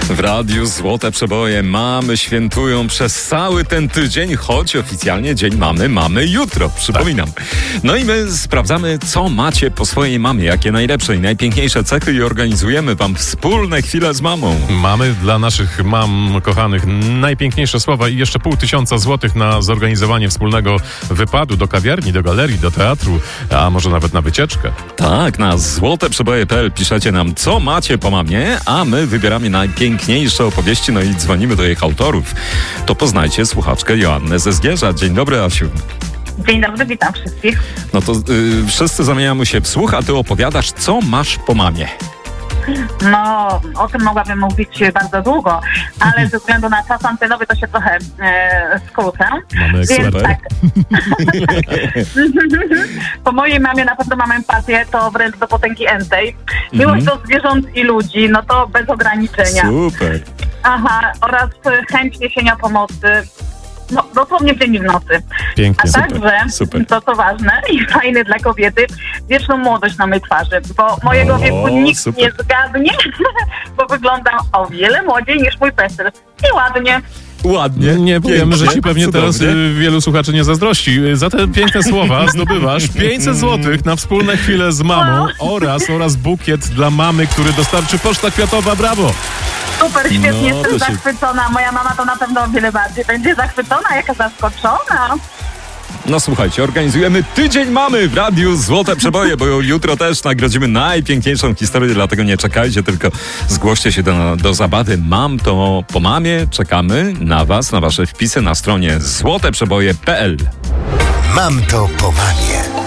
W radiu Złote Przeboje mamy świętują przez cały ten tydzień, choć oficjalnie dzień mamy jutro, przypominam. No i my sprawdzamy, co macie po swojej mamie, jakie najlepsze i najpiękniejsze cechy i organizujemy wam wspólne chwile z mamą. Mamy dla naszych mam kochanych najpiękniejsze słowa i jeszcze 500 złotych na zorganizowanie wspólnego wypadu do kawiarni, do galerii, do teatru, a może nawet na wycieczkę. Tak, na złoteprzeboje.pl piszecie nam, co macie po mamie, a my wybieramy najpiękniejsze opowieści, no i dzwonimy do ich autorów. To poznajcie słuchaczkę Joannę ze Zgierza. Dzień dobry, Asiu. Dzień dobry, witam wszystkich. No to wszyscy zamieniamy się w słuch, a ty opowiadasz, co masz po mamie. No, o tym mogłabym mówić bardzo długo, ale ze względu na czas antenowy to się trochę skrócę. Mamy eksperta. Tak. Po mojej mamie na pewno mam empatię, to wręcz do potęgi entej. Miłość do zwierząt i ludzi, no to bez ograniczenia. Super. Aha, oraz chęć niesienia pomocy. No, dosłownie w dzień i w nocy. Pięknie. A także, super. to co ważne i fajne dla kobiety, wieczną młodość na mej twarzy, bo mojego wieku nikt super. nie zgadnie, bo wyglądam o wiele młodziej niż mój PESEL. I ładnie. Ładnie. Nie powiemy, że ci pewnie teraz cudownie. wielu słuchaczy nie zazdrości. Za te piękne słowa zdobywasz 500 złotych na wspólne chwile z mamą oraz bukiet dla mamy, który dostarczy Poczta Kwiatowa. Brawo! Super, świetnie, No, jestem to się- zachwycona. Moja mama to na pewno o wiele bardziej będzie zachwycona, jaka zaskoczona. No słuchajcie, organizujemy Tydzień Mamy w radiu Złote Przeboje, bo jutro też nagrodzimy najpiękniejszą historię, dlatego nie czekajcie, tylko zgłoście się do zabawy Mam to po mamie. Czekamy na was, na wasze wpisy na stronie złoteprzeboje.pl. Mam to po mamie.